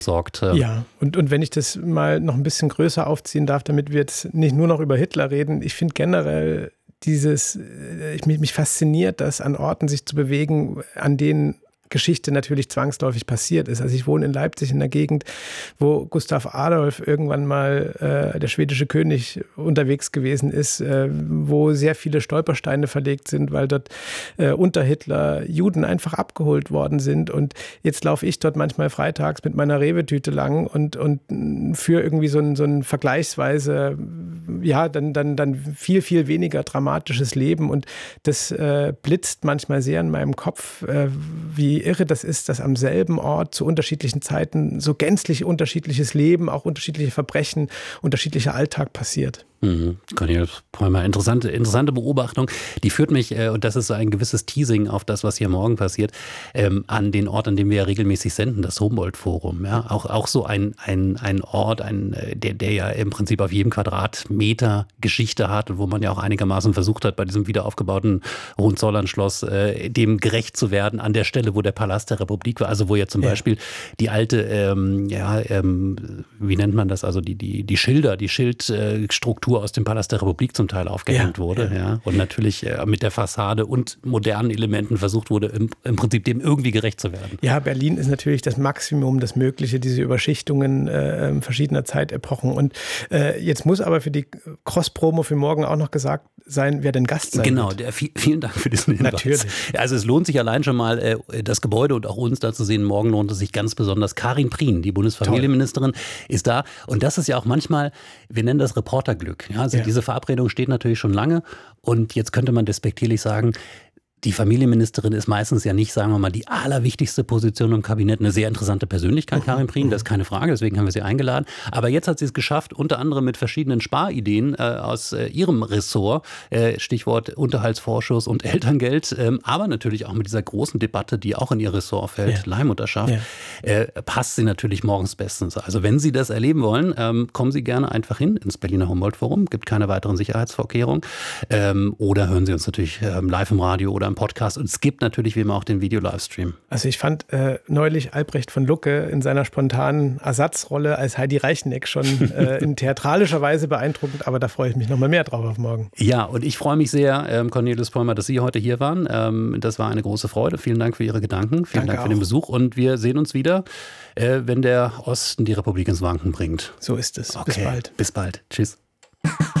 sorgt. Ja, und wenn ich das mal noch ein bisschen größer aufziehen darf, damit wir jetzt nicht nur noch über Hitler reden, ich finde generell mich fasziniert, das an Orten sich zu bewegen, an denen Geschichte natürlich zwangsläufig passiert ist. Also ich wohne in Leipzig in der Gegend, wo Gustav Adolf irgendwann mal der schwedische König unterwegs gewesen ist, wo sehr viele Stolpersteine verlegt sind, weil dort unter Hitler Juden einfach abgeholt worden sind. Und jetzt laufe ich dort manchmal freitags mit meiner Rewe-Tüte lang und für irgendwie so ein vergleichsweise, ja, dann viel, viel weniger dramatisches Leben. Und das blitzt manchmal sehr in meinem Kopf, wie irre das ist, dass am selben Ort zu unterschiedlichen Zeiten so gänzlich unterschiedliches Leben, auch unterschiedliche Verbrechen, unterschiedlicher Alltag passiert. Cornelius Preumer, interessante Beobachtung. Die führt mich, und das ist so ein gewisses Teasing auf das, was hier morgen passiert, an den Ort, an dem wir ja regelmäßig senden, das Humboldt-Forum. Ja? Auch so ein Ort, der ja im Prinzip auf jedem Quadratmeter Geschichte hat und wo man ja auch einigermaßen versucht hat, bei diesem wiederaufgebauten Hohenzollern-Schloss dem gerecht zu werden, an der Stelle, wo der Palast der Republik war. Also wo ja zum Beispiel die alte, wie nennt man das, also die Schilder, die Schildstruktur aus dem Palast der Republik zum Teil aufgehängt wurde. Ja. Und natürlich mit der Fassade und modernen Elementen versucht wurde, im Prinzip dem irgendwie gerecht zu werden. Ja, Berlin ist natürlich das Maximum, das Mögliche, diese Überschichtungen verschiedener Zeitepochen. Und jetzt muss aber für die Cross-Promo für morgen auch noch gesagt sein, wer denn Gast sein Genau, wird. Vielen Dank für diesen Hinweis. Natürlich. Also es lohnt sich allein schon mal, das Gebäude und auch uns da zu sehen. Morgen lohnt es sich ganz besonders. Karin Prien, die Bundesfamilienministerin, ist da. Und das ist ja auch manchmal, wir nennen das Reporterglück. Ja, also diese Verabredung steht natürlich schon lange. Und jetzt könnte man despektierlich sagen, die Familienministerin ist meistens ja nicht, sagen wir mal, die allerwichtigste Position im Kabinett. Eine sehr interessante Persönlichkeit, Karin Prien, das ist keine Frage, deswegen haben wir sie eingeladen. Aber jetzt hat sie es geschafft, unter anderem mit verschiedenen Sparideen aus ihrem Ressort, Stichwort Unterhaltsvorschuss und Elterngeld, aber natürlich auch mit dieser großen Debatte, die auch in ihr Ressort fällt, Leihmutterschaft, passt sie natürlich morgens bestens. Also wenn Sie das erleben wollen, kommen Sie gerne einfach hin ins Berliner Humboldt-Forum, gibt keine weiteren Sicherheitsvorkehrungen, oder hören Sie uns natürlich live im Radio oder im Podcast. Und es gibt natürlich wie immer auch den Video-Livestream. Also ich fand neulich Albrecht von Lucke in seiner spontanen Ersatzrolle als Heidi Reicheneck schon in theatralischer Weise beeindruckend, aber da freue ich mich noch mal mehr drauf auf morgen. Ja, und ich freue mich sehr, Cornelius Preumer, dass Sie heute hier waren. Das war eine große Freude. Vielen Dank für Ihre Gedanken. Vielen Dank für den Besuch und wir sehen uns wieder, wenn der Osten die Republik ins Wanken bringt. So ist es. Okay. Bis bald. Bis bald. Tschüss.